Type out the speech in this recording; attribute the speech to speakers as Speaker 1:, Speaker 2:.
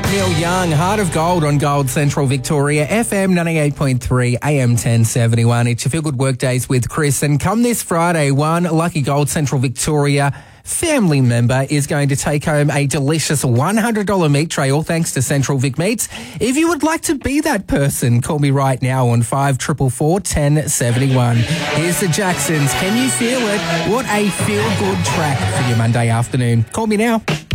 Speaker 1: Neil Young, Heart of Gold on Gold Central Victoria, FM 98.3, AM 1071. It's your Feel Good Workdays with Chris. And come this Friday, one lucky Gold Central Victoria family member is going to take home a delicious $100 meat tray, all thanks to Central Vic Meats. If you would like to be that person, call me right now on 5444 1071. Here's the Jacksons. Can you feel it? What a feel-good track for your Monday afternoon. Call me now.